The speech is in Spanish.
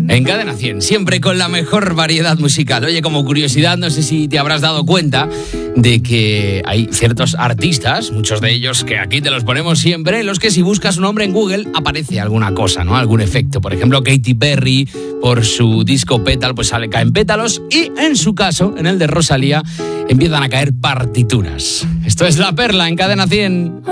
En Cadena 100, siempre con la mejor variedad musical. Oye, como curiosidad, no sé si te habrás dado cuenta de que hay ciertos artistas, muchos de ellos que aquí te los ponemos siempre, en los que si buscas un nombre en Google aparece alguna cosa, ¿no? Algún efecto. Por ejemplo, Katy Perry, por su disco Pétalo, pues caen pétalos, y en su caso, en el de Rosalía, empiezan a caer partituras. Esto es La Perla en Cadena 100.